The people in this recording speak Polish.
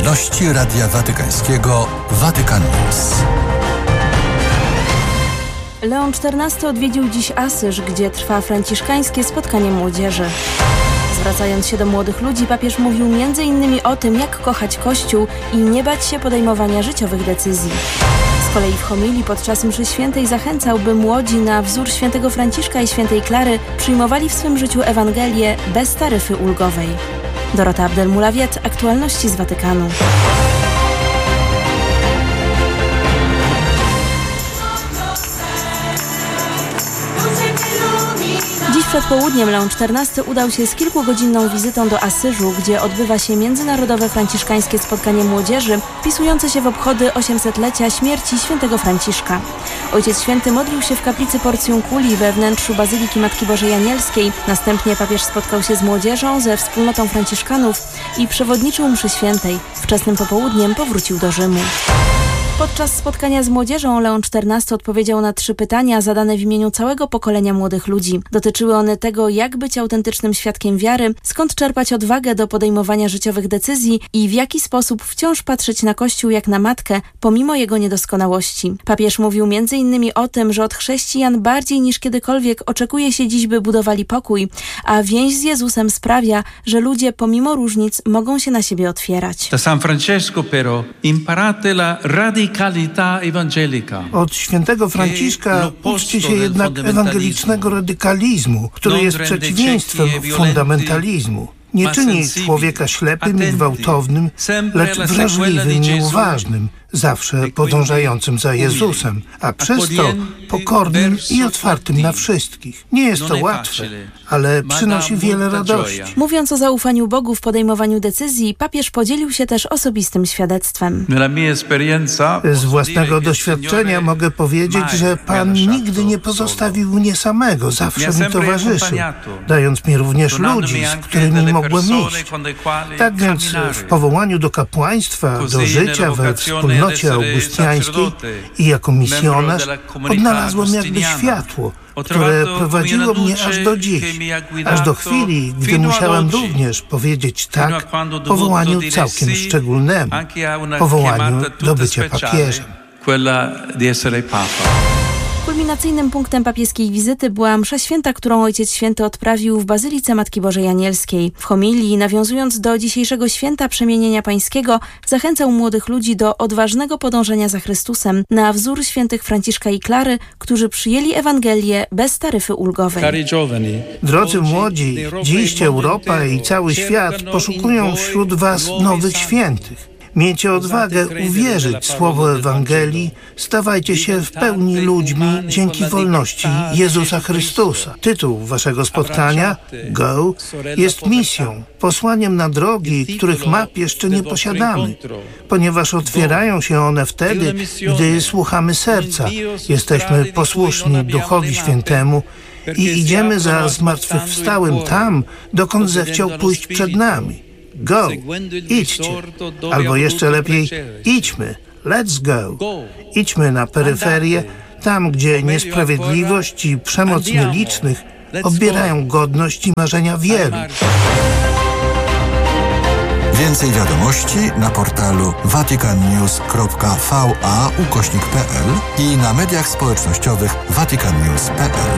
Aktualności Radia Watykańskiego Vatican News. Leon XIV odwiedził dziś Asyż, gdzie trwa franciszkańskie spotkanie młodzieży. Zwracając się do młodych ludzi, papież mówił m.in. o tym, jak kochać Kościół i nie bać się podejmowania życiowych decyzji. Z kolei w homilii podczas mszy świętej zachęcał, by młodzi na wzór świętego Franciszka i świętej Klary przyjmowali w swym życiu Ewangelię bez taryfy ulgowej. Dorota Abdelmulawiet, Aktualności z Watykanu. Dziś przed południem Leon XIV udał się z kilkugodzinną wizytą do Asyżu, gdzie odbywa się międzynarodowe franciszkańskie spotkanie młodzieży, wpisujące się w obchody 800-lecia śmierci świętego Franciszka. Ojciec Święty modlił się w kaplicy Portium Culi we wnętrzu Bazyliki Matki Bożej Anielskiej. Następnie papież spotkał się z młodzieżą, ze wspólnotą franciszkanów i przewodniczył mszy świętej. Wczesnym popołudniem powrócił do Rzymu. Podczas spotkania z młodzieżą Leon XIV odpowiedział na 3 pytania zadane w imieniu całego pokolenia młodych ludzi. Dotyczyły one tego, jak być autentycznym świadkiem wiary, skąd czerpać odwagę do podejmowania życiowych decyzji i w jaki sposób wciąż patrzeć na Kościół jak na matkę, pomimo jego niedoskonałości. Papież mówił m.in. o tym, że od chrześcijan bardziej niż kiedykolwiek oczekuje się dziś, by budowali pokój, a więź z Jezusem sprawia, że ludzie pomimo różnic mogą się na siebie otwierać. Da San Francesco però imparate la Od świętego Franciszka uczcie się jednak ewangelicznego radykalizmu, który jest przeciwieństwem fundamentalizmu. Nie czyni człowieka ślepym i gwałtownym, lecz wrażliwym i uważnym, zawsze podążającym za Jezusem, a przez to pokornym i otwartym na wszystkich. Nie jest to łatwe, ale przynosi wiele radości. Mówiąc o zaufaniu Bogu w podejmowaniu decyzji, papież podzielił się też osobistym świadectwem. Z własnego doświadczenia mogę powiedzieć, że Pan nigdy nie pozostawił mnie samego, zawsze mi towarzyszył, dając mi również ludzi, z którymi mogłem iść. Tak więc w powołaniu do kapłaństwa, do życia we wspólnocie augustiańskiej i jako misjonarz odnalazłem jakby światło, które prowadziło mnie aż do dziś, aż do chwili, gdy musiałem również powiedzieć tak powołaniu całkiem szczególnemu, powołaniu do bycia papieżem. Kulminacyjnym punktem papieskiej wizyty była msza święta, którą Ojciec Święty odprawił w Bazylice Matki Bożej Anielskiej. W homilii, nawiązując do dzisiejszego święta Przemienienia Pańskiego, zachęcał młodych ludzi do odważnego podążenia za Chrystusem na wzór świętych Franciszka i Klary, którzy przyjęli Ewangelię bez taryfy ulgowej. Drodzy młodzi, dziś Europa i cały świat poszukują wśród was nowych świętych. Miejcie odwagę uwierzyć słowo Ewangelii, stawajcie się w pełni ludźmi dzięki wolności Jezusa Chrystusa. Tytuł waszego spotkania, Go, jest misją, posłaniem na drogi, których map jeszcze nie posiadamy, ponieważ otwierają się one wtedy, gdy słuchamy serca, jesteśmy posłuszni Duchowi Świętemu i idziemy za zmartwychwstałym tam, dokąd zechciał pójść przed nami. Go, idźcie, albo jeszcze lepiej, idźmy, let's go. Idźmy na peryferię, tam gdzie niesprawiedliwość i przemoc nielicznych odbierają godność i marzenia wielu. Więcej wiadomości na portalu vaticannews.va/pl i na mediach społecznościowych vaticannews.pl.